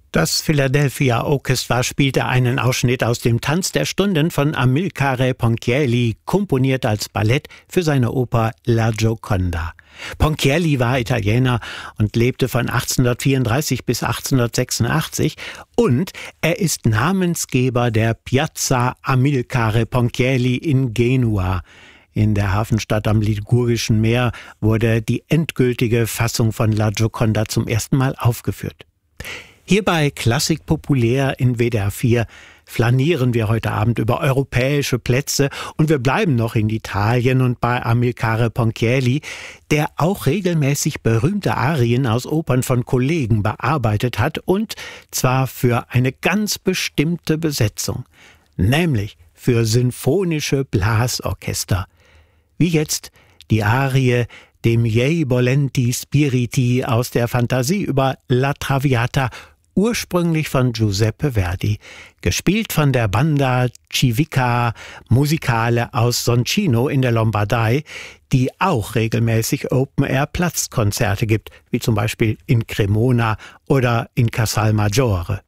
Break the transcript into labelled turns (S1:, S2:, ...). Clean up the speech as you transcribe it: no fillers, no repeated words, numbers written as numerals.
S1: Das Philadelphia Orchestra spielte einen Ausschnitt aus dem Tanz der Stunden von Amilcare Ponchielli, komponiert als Ballett für seine Oper La Gioconda. Ponchielli war Italiener und lebte von 1834 bis 1886 und er ist Namensgeber der Piazza Amilcare Ponchielli in Genua. In der Hafenstadt am Ligurischen Meer wurde die endgültige Fassung von La Gioconda zum ersten Mal aufgeführt. Hier bei Klassik populär in WDR 4 flanieren wir heute Abend über europäische Plätze und wir bleiben noch in Italien und bei Amilcare Ponchielli, der auch regelmäßig berühmte Arien aus Opern von Kollegen bearbeitet hat und zwar für eine ganz bestimmte Besetzung, nämlich für sinfonische Blasorchester. Wie jetzt die Arie De miei volenti spiriti aus der Fantasie über La Traviata, ursprünglich von Giuseppe Verdi, gespielt von der Banda Civica Musicale aus Soncino in der Lombardei, die auch regelmäßig Open-Air-Platzkonzerte gibt, wie zum Beispiel in Cremona oder in Casal Maggiore.